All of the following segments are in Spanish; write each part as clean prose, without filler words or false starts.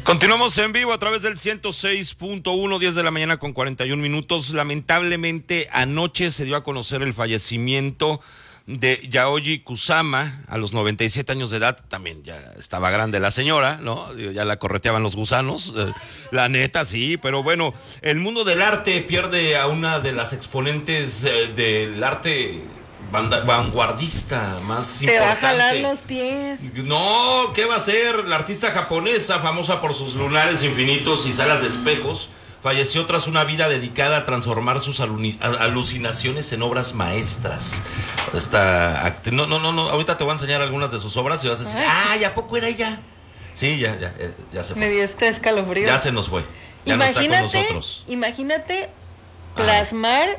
Continuamos en vivo a través del 106.1, 10 de la mañana con 41 minutos. Lamentablemente anoche se dio a conocer el fallecimiento de Yaoji Kusama a los 97 años de edad. También ya estaba grande la señora, ¿no? Ya la correteaban los gusanos, la neta, sí. Pero bueno, el mundo del arte pierde a una de las exponentes del arte vanguardista más importante. Te va a jalar los pies. No, ¿qué va a ser? La artista japonesa, famosa por sus lunares infinitos y salas de espejos, falleció tras una vida dedicada a transformar sus alucinaciones en obras maestras. No, ahorita te voy a enseñar algunas de sus obras y vas a decir, ¡ay, ¿a poco era ella? Sí, ya se fue. Me dio este escalofrío. Ya se nos fue. Ya no está con nosotros. Imagínate plasmar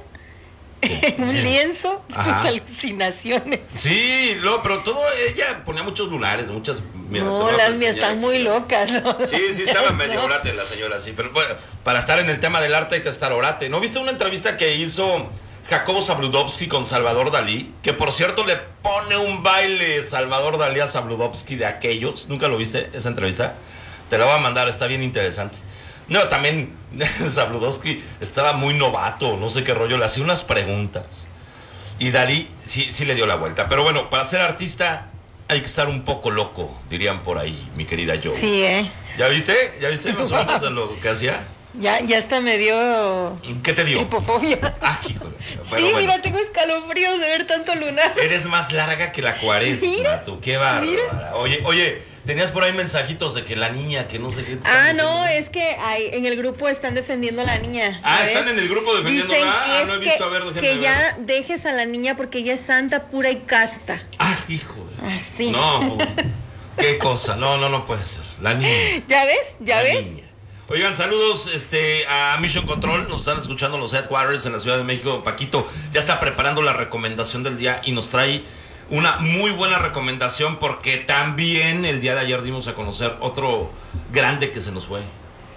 en un lienzo sus alucinaciones. Sí, pero todo, ella ponía muchos lunares, muchas... Mira, no, las mías están muy locas, ¿no? Sí, estaba medio orate la señora, sí, pero bueno, para estar en el tema del arte hay que estar orate. ¿No viste una entrevista que hizo Jacobo Zabludovsky con Salvador Dalí? Que por cierto le pone un baile Salvador Dalí a Zabludovsky de aquellos. ¿Nunca lo viste, esa entrevista? Te la voy a mandar, está bien interesante. No, también Zabludovsky estaba muy novato, no sé qué rollo, le hacía unas preguntas. Y Dalí sí le dio la vuelta. Pero bueno, para ser artista hay que estar un poco loco, dirían por ahí, mi querida Jo. Sí, ¿Ya viste? ¿Ya viste más o menos lo que hacía? Ya hasta me dio... ¿Qué te dio? Hipofobia. Híjole. Bueno, mira, tengo escalofríos de ver tanto lunar. Eres más larga que la Cuaresma, mira, tú, qué bárbara. Oye, tenías por ahí mensajitos de que la niña, que no sé qué. No, es que en el grupo están defendiendo a la niña. ¿Están en el grupo defendiendo a no he visto, a ver, que ya dejes a la niña porque ella es santa, pura y casta. Hijo. Así. No, qué cosa, no puede ser. La niña. ¿Ya ves? Niña. Oigan, saludos a Mission Control, nos están escuchando los Headquarters en la Ciudad de México. Paquito ya está preparando la recomendación del día y nos trae una muy buena recomendación porque también el día de ayer dimos a conocer otro grande que se nos fue.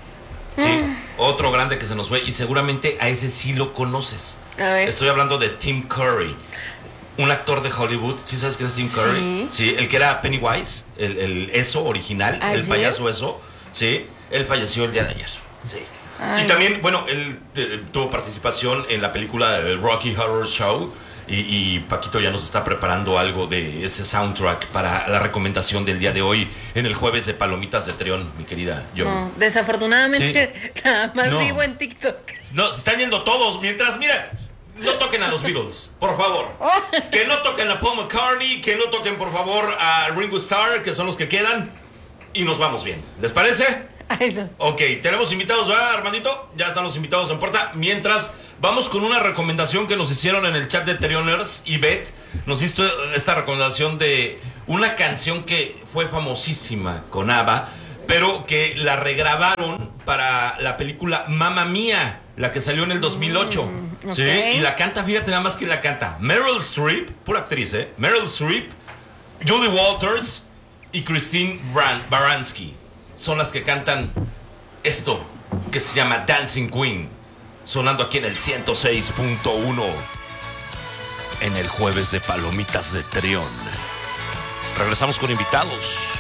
Sí, otro grande que se nos fue y seguramente a ese sí lo conoces. A ver. Estoy hablando de Tim Curry, un actor de Hollywood. ¿Sí sabes quién es Tim Curry? Sí, el que era Pennywise, el eso original, ¿Ayer? El payaso eso, sí. Él falleció el día de ayer. Sí. Ay. Y también, bueno, él tuvo participación en la película Rocky Horror Show. Y Paquito ya nos está preparando algo de ese soundtrack para la recomendación del día de hoy en el jueves de Palomitas de Trión, mi querida Jo. No, desafortunadamente nada más vivo en TikTok. No, se están yendo todos. Mientras, mira, no toquen a los Beatles, por favor. Que no toquen a Paul McCartney, que no toquen, por favor, a Ringo Starr, que son los que quedan. Y nos vamos bien. ¿Les parece? Ay, no. Ok, tenemos invitados, ¿verdad, Armandito? Ya están los invitados en puerta. Mientras, vamos con una recomendación que nos hicieron en el chat de Trioners. Y Beth nos hizo esta recomendación de una canción que fue famosísima con ABBA, pero que la regrabaron para la película Mamma Mía, la que salió en el 2008. ¿Sí? Y la canta, fíjate nada más que la canta Meryl Streep, pura actriz, Meryl Streep, Julie Walters y Christine Baranski. Son las que cantan esto que se llama Dancing Queen, sonando aquí en el 106.1 en el jueves de Palomitas de Trión. Regresamos con invitados.